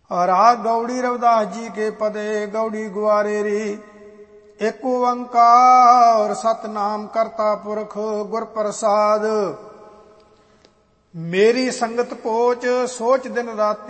राग गौड़ी रविदास जी के पदे गौड़ी गुआरे री। एक ओंकार सतनाम करता पुरख गुर प्रसाद। मेरी संगत कोच सोच दिन राती।